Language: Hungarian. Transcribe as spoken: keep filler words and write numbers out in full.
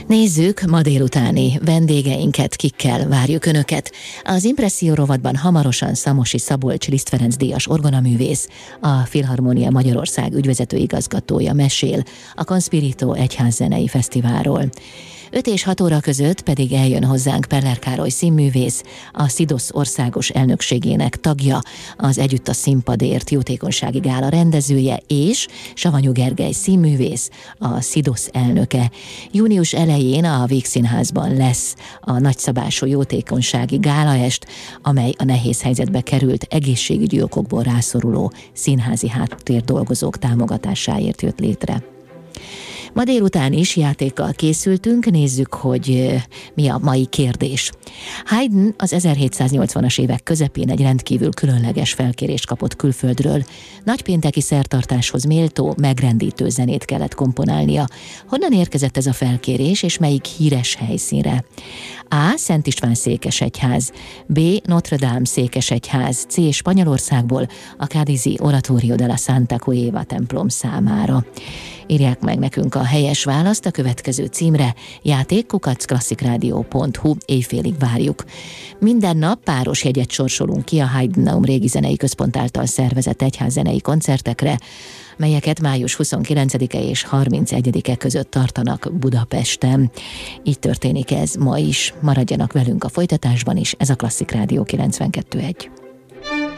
Nézzük ma délutáni vendégeinket, kikkel várjuk Önöket. Az Impresszió rovatban hamarosan Szamosi Szabolcs Liszt Ferenc díjas orgonaművész, a Filharmónia Magyarország ügyvezető igazgatója mesél a Conspirito Egyházzenei Fesztiválról. öt és hat óra között pedig eljön hozzánk Peller Károly színművész, a szidosz országos elnökségének tagja, az Együtt a színpadért jótékonysági gála rendezője, és Savanyú Gergely színművész, a szidosz elnöke. Június elején a Vígszínházban lesz a nagyszabású jótékonysági gálaest, amely a nehéz helyzetbe került, egészségügyi okokból rászoruló színházi háttérdolgozók támogatásáért jött létre. Ma délután is játékkal készültünk, nézzük, hogy mi a mai kérdés. Haydn az ezerhétszáznyolcvanas évek közepén egy rendkívül különleges felkérést kapott külföldről. Nagypénteki szertartáshoz méltó, megrendítő zenét kellett komponálnia. Honnan érkezett ez a felkérés, és melyik híres helyszínre? A. Szent István székesegyház, B. Notre Dame székesegyház, C. Spanyolországból a Cádizi Oratorio de la Santa Cueva templom számára. Írják meg nekünk a helyes választ a következő címre: játék kukac klasszikrádió pont hu, éjfélig várjuk. Minden nap páros jegyet sorsolunk ki a Heidenaum Régi Zenei Központ által szervezett egyházzenei koncertekre, melyeket május huszonkilencedike és harmincegyedike között tartanak Budapesten. Így történik ez ma is. Maradjanak velünk a folytatásban is, ez a Klasszik Rádió kilencvenkettő pont egy.